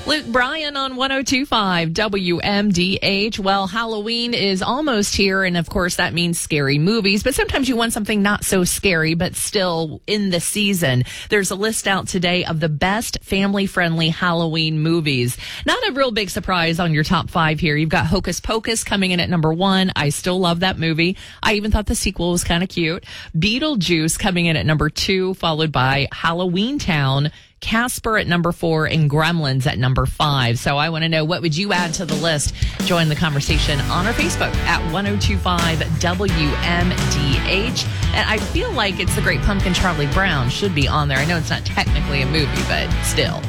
Luke Bryan on 102.5 WMDH. Well, Halloween is almost here, and of course that means scary movies, but sometimes you want something not so scary, but still in the season. There's a list out today of the best family-friendly Halloween movies. Not a real big surprise on your top 5 here. You've got Hocus Pocus coming in at number 1. I still love that movie. I even thought the sequel was kind of cute. Beetlejuice coming in at number 2, followed by Halloween Town, Casper at number 4, and Gremlins at number 5. So I want to know, what would you add to the list? Join the conversation on our Facebook at 1025 WMDH. And I feel like it's The Great Pumpkin. Charlie Brown should be on there. I know it's not technically a movie, but still.